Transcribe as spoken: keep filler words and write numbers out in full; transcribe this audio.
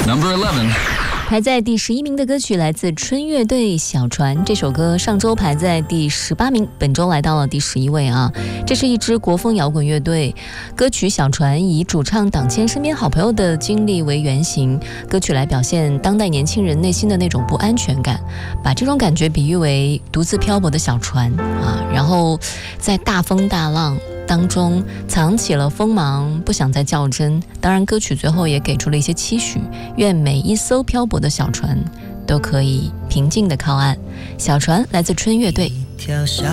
Number eleven。 排在第十一名的歌曲来自春乐队《小船》，这首歌上周排在第十八名，本周来到了第十一位啊。这是一支国风摇滚乐队，歌曲《小船》以主唱党谦身边好朋友的经历为原型，歌曲来表现当代年轻人内心的那种不安全感，把这种感觉比喻为独自漂泊的小船啊，然后在大风大浪当中藏起了锋芒，不想再较真。当然歌曲最后也给出了一些期许，愿每一艘漂泊的小船都可以平静地靠岸。小船来自春乐队。